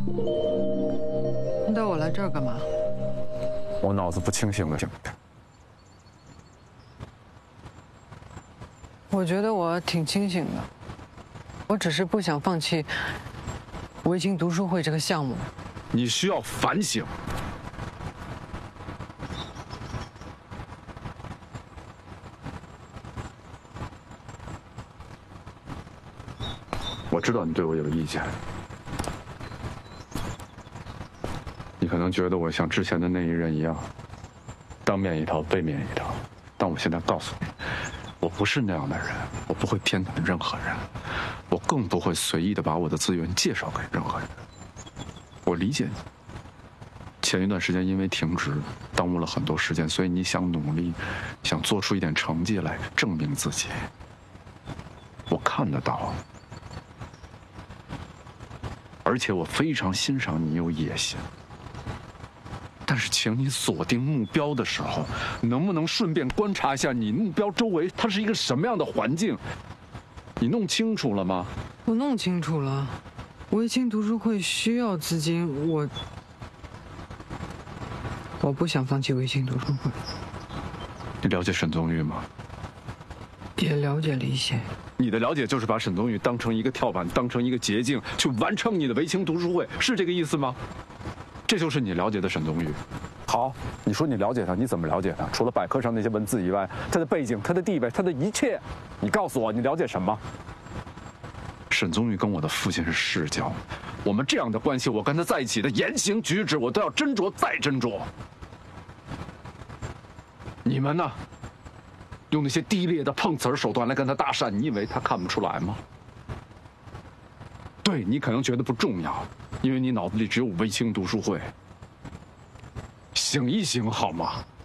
你带我来这儿干嘛？ 我脑子不清醒了。 我觉得我挺清醒的，我只是不想放弃维京读书会这个项目。 你需要反省。我知道你对我有意见，你可能觉得我像之前的那一任一样，当面一套背面一套，但我现在告诉你，我不是那样的人，我不会偏袒任何人，我更不会随意的把我的资源介绍给任何人。我理解你，前一段时间因为停职耽误了很多时间，所以你想努力，想做出一点成绩来证明自己，我看得到。而且我非常欣赏你有野心，但是请你锁定目标的时候，能不能顺便观察一下你目标周围它是一个什么样的环境？你弄清楚了吗？ 我弄清楚了，维京读书会需要资金，我不想放弃维京读书会。 你了解沈宗玉吗？ 也了解了一些。 你的了解就是把沈宗玉当成一个跳板，当成一个捷径，去完成你的维京读书会，是这个意思吗？这就是你了解的沈宗玉。好，你说你了解他，你怎么了解他？除了百科上那些文字以外，他的背景、他的地位、他的一切，你告诉我，你了解什么？沈宗玉跟我的父亲是世交，我们这样的关系，我跟他在一起的言行举止，我都要斟酌再斟酌。你们呢？用那些低劣的碰瓷儿手段来跟他搭讪，你以为他看不出来吗？对，你可能觉得不重要，因为你脑子里只有维京读书会。醒一醒好吗？